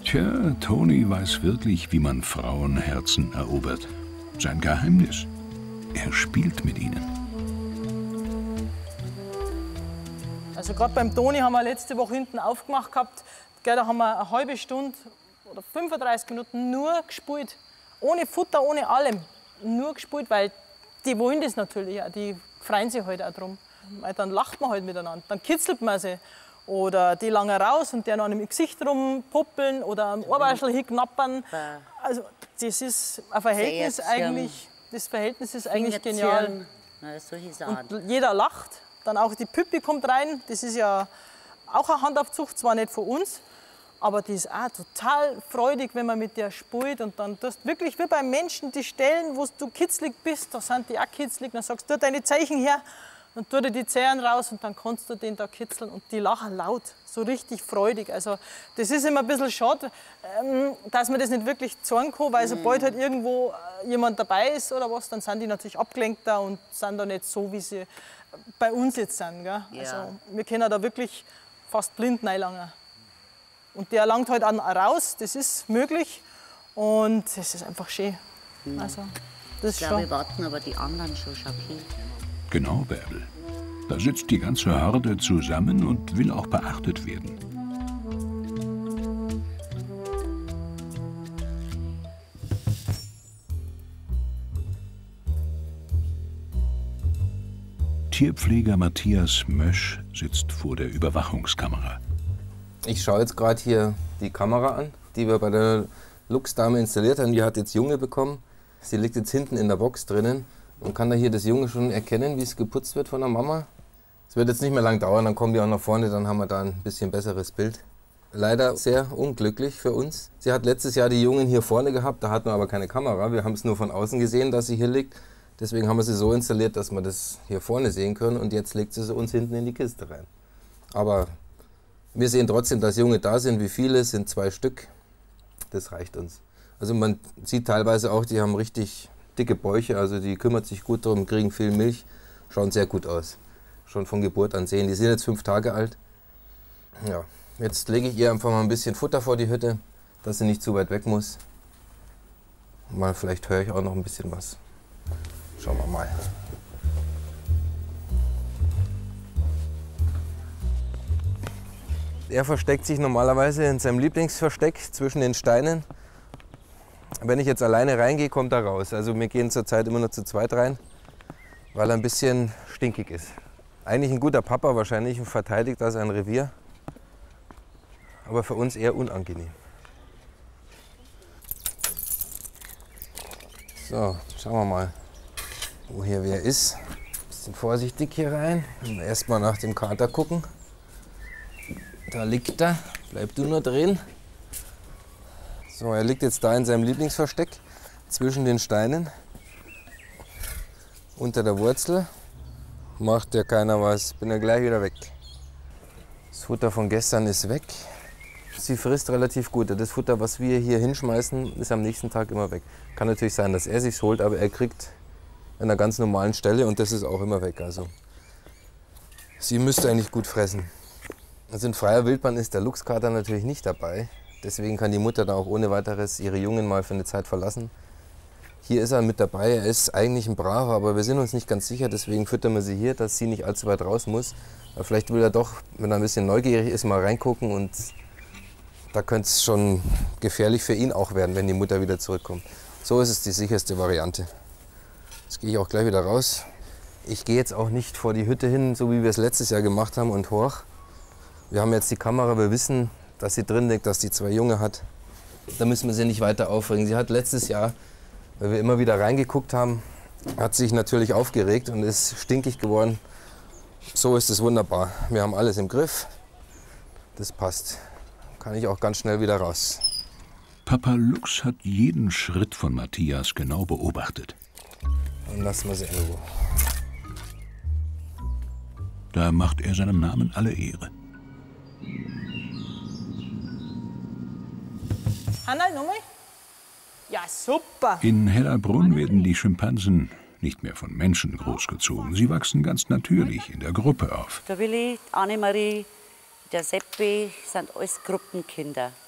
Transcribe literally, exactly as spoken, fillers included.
Tja, Toni weiß wirklich, wie man Frauenherzen erobert. Sein Geheimnis: er spielt mit ihnen. Also gerade beim Toni haben wir letzte Woche hinten aufgemacht gehabt. Gell, da haben wir eine halbe Stunde oder fünfunddreißig Minuten nur gespielt. Ohne Futter, ohne allem. Nur gespielt, weil die wollen das natürlich auch. Die freuen sich halt auch drum. Weil dann lacht man halt miteinander, dann kitzelt man sie. Oder die lange raus und der noch im Gesicht rumpuppeln oder am Ohrwaschel hinknappern. Also das ist ein Verhältnis eigentlich, das Verhältnis ist eigentlich genial. Und jeder lacht, dann auch die Püppi kommt rein, das ist ja auch eine Handaufzucht, zwar nicht von uns, aber die ist auch total freudig, wenn man mit der spielt. Und dann tust du wirklich wie beim Menschen die Stellen, wo du kitzlig bist, da sind die auch kitzlig, dann sagst du deine Zeichen her. Dann tut er die Zähne raus und dann kannst du den da kitzeln und die lachen laut, so richtig freudig. Also das ist immer ein bisschen schade, ähm, dass man das nicht wirklich zeigen kann, weil sobald halt irgendwo jemand dabei ist oder was, dann sind die natürlich abgelenkter und sind da nicht so, wie sie bei uns jetzt sind. Gell? Ja. Also wir können da wirklich fast blind reinlangen. Und der langt halt auch raus, das ist möglich und das ist einfach schön. Also, das ist ich glaube, schon. wir warten aber die anderen schon schockiert. Genau, Bärbel. Da sitzt die ganze Herde zusammen und will auch beachtet werden. Tierpfleger Matthias Mösch sitzt vor der Überwachungskamera. Ich schaue jetzt gerade hier die Kamera an, die wir bei der Luchsdame installiert haben. Die hat jetzt Junge bekommen. Sie liegt jetzt hinten in der Box drinnen. Man kann da hier das Junge schon erkennen, wie es geputzt wird von der Mama. Es wird jetzt nicht mehr lang dauern, dann kommen die auch nach vorne, dann haben wir da ein bisschen besseres Bild. Leider sehr unglücklich für uns. Sie hat letztes Jahr die Jungen hier vorne gehabt, da hatten wir aber keine Kamera. Wir haben es nur von außen gesehen, dass sie hier liegt. Deswegen haben wir sie so installiert, dass wir das hier vorne sehen können. Und jetzt legt sie sie uns hinten in die Kiste rein. Aber wir sehen trotzdem, dass Junge da sind. Wie viele? Es sind zwei Stück. Das reicht uns. Also man sieht teilweise auch, die haben richtig dicke Bäuche, also die kümmert sich gut darum, kriegen viel Milch, schauen sehr gut aus. Schon von Geburt an sehen. Die sind jetzt fünf Tage alt. Ja, jetzt lege ich ihr einfach mal ein bisschen Futter vor die Hütte, dass sie nicht zu weit weg muss. Mal vielleicht höre ich auch noch ein bisschen was. Schauen wir mal. Er versteckt sich normalerweise in seinem Lieblingsversteck zwischen den Steinen. Wenn ich jetzt alleine reingehe, kommt er raus. Also wir gehen zurzeit immer nur zu zweit rein, weil er ein bisschen stinkig ist. Eigentlich ein guter Papa wahrscheinlich und verteidigt da sein Revier. Aber für uns eher unangenehm. So, schauen wir mal, wo hier wer ist. Bisschen vorsichtig hier rein. Erstmal nach dem Kater gucken. Da liegt er. Bleib du nur drin. So, er liegt jetzt da in seinem Lieblingsversteck zwischen den Steinen. Unter der Wurzel. Macht ja keiner was. Bin ja gleich wieder weg. Das Futter von gestern ist weg. Sie frisst relativ gut. Das Futter, was wir hier hinschmeißen, ist am nächsten Tag immer weg. Kann natürlich sein, dass er sich's holt, aber er kriegt an einer ganz normalen Stelle und das ist auch immer weg. Also sie müsste eigentlich gut fressen. Also in freier Wildbahn ist der Luchskater natürlich nicht dabei. Deswegen kann die Mutter da auch ohne weiteres ihre Jungen mal für eine Zeit verlassen. Hier ist er mit dabei. Er ist eigentlich ein Braver, aber wir sind uns nicht ganz sicher. Deswegen füttern wir sie hier, dass sie nicht allzu weit raus muss. Aber vielleicht will er doch, wenn er ein bisschen neugierig ist, mal reingucken. Und da könnte es schon gefährlich für ihn auch werden, wenn die Mutter wieder zurückkommt. So ist es die sicherste Variante. Jetzt gehe ich auch gleich wieder raus. Ich gehe jetzt auch nicht vor die Hütte hin, so wie wir es letztes Jahr gemacht haben und hoch. Wir haben jetzt die Kamera, wir wissen, dass sie drin liegt, dass die zwei Junge hat. Da müssen wir sie nicht weiter aufregen. Sie hat letztes Jahr, weil wir immer wieder reingeguckt haben, hat sich natürlich aufgeregt und ist stinkig geworden. So ist es wunderbar. Wir haben alles im Griff. Das passt. Kann ich auch ganz schnell wieder raus. Papa Luchs hat jeden Schritt von Matthias genau beobachtet. Dann lassen wir sie in Ruhe. Da macht er seinem Namen alle Ehre. Hanna, nochmal? Ja, super. In Hellerbrunn werden die Schimpansen nicht mehr von Menschen großgezogen. Sie wachsen ganz natürlich in der Gruppe auf. Der Willi, Annemarie, der Seppi sind alles Gruppenkinder.